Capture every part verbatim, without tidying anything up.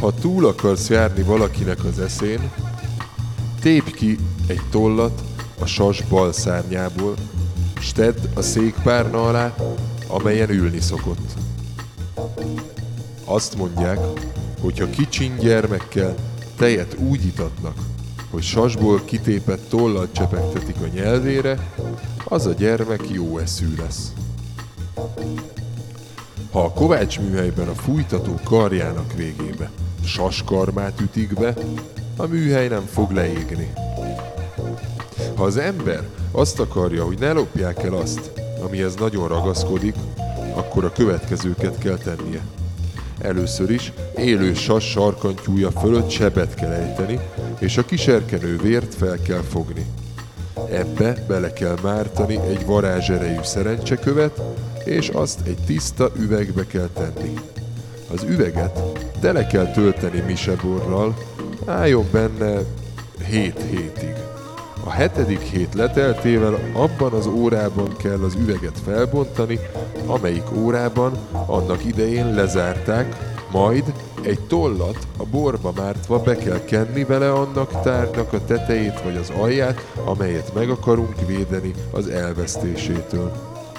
Ha túl akarsz járni valakinek az eszén, tépj ki egy tollat a sas bal szárnyából, s tedd a székpárna alá, amelyen ülni szokott. Azt mondják, hogy ha kicsin gyermekkel tejet úgy itatnak, hogy sasból kitépett tollal csepegtetik a nyelvére, az a gyermek jó eszű lesz. Ha a kovácsműhelyben a fújtató karjának végébe saskarmát ütik be, a műhely nem fog leégni. Ha az ember azt akarja, hogy ne lopják el azt, amihez nagyon ragaszkodik, akkor a következőket kell tennie. Először is élő sas sarkantyúja fölött sebet kell ejteni, és a kiserkenő vért fel kell fogni. Ebbe bele kell mártani egy varázserejű szerencsekövet, és azt egy tiszta üvegbe kell tenni. Az üveget tele kell tölteni miseborral, álljon benne hét hétig. A hetedik hét leteltével abban az órában kell az üveget felbontani, amelyik órában annak idején lezárták, majd egy tollat a borba mártva be kell kenni vele annak tárgynak a tetejét vagy az alját, amelyet meg akarunk védeni az elvesztésétől.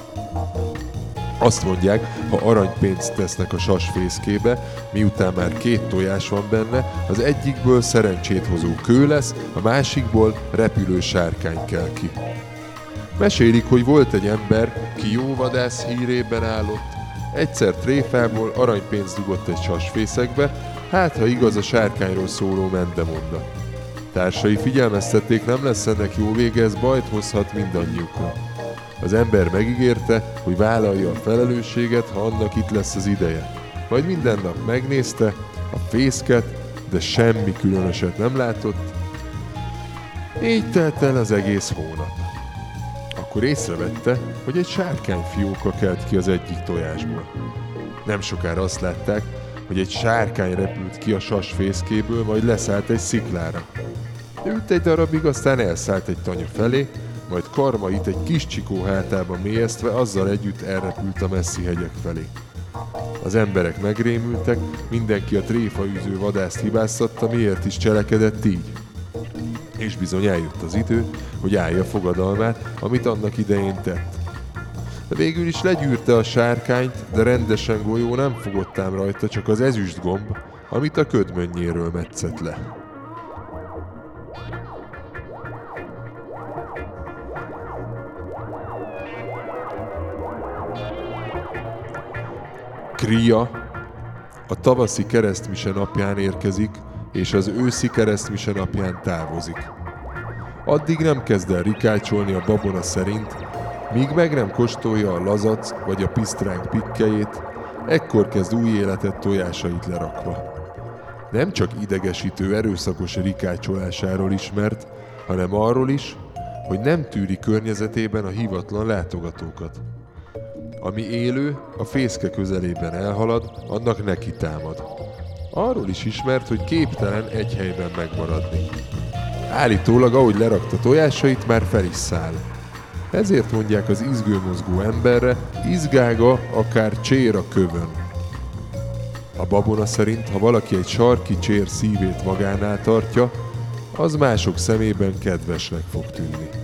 Azt mondják, ha aranypénzt tesznek a sasfészkébe, miután már két tojás van benne, az egyikből szerencsét hozó kő lesz, a másikból repülő sárkány kell ki. Mesélik, hogy volt egy ember, ki jó vadász hírében állott, egyszer tréfából aranypénzt dugott egy sasfészekbe, hát ha igaz a sárkányról szóló mendemonda. Társai figyelmeztették, nem lesz ennek jó vége, ez bajt hozhat mindannyiukra. Az ember megígérte, hogy vállalja a felelősséget, ha annak itt lesz az ideje. Majd minden nap megnézte a fészket, de semmi különöset nem látott. Így telt el az egész hónap. Akkor észrevette, hogy egy sárkányfióka kelt ki az egyik tojásból. Nem sokára azt látták, hogy egy sárkány repült ki a sas fészkéből, majd leszállt egy sziklára. Ült egy darabig, aztán elszállt egy tanya felé, majd karmait egy kis csikó hátába mélyeztve azzal együtt elrepült a messzi hegyek felé. Az emberek megrémültek, mindenki a tréfaűző vadászt hibáztatta, miért is cselekedett így. És bizony eljött az idő, hogy állja fogadalmát, amit annak idején tett. De végül is legyűrte a sárkányt, de rendesen golyó nem fogott ám rajta, csak az ezüstgomb, amit a ködmönnyéről metszett le. Kria a tavaszi keresztmise napján érkezik, és az őszi keresztmise napján távozik. Addig nem kezd el rikácsolni a babona szerint, míg meg nem kóstolja a lazac vagy a pisztránk pikkelyét, ekkor kezd új életet tojásait lerakva. Nem csak idegesítő, erőszakos rikácsolásáról ismert, hanem arról is, hogy nem tűri környezetében a hívatlan látogatókat. Ami élő, a fészke közelében elhalad, annak neki támad. Arról is ismert, hogy képtelen egy helyben megmaradni. Állítólag, ahogy lerakta tojásait, már fel is száll. Ezért mondják az izgőmozgó emberre, izgága akár csér a kövön. A babona szerint, ha valaki egy sarki csér szívét magánál tartja, az mások szemében kedvesnek fog tűnni.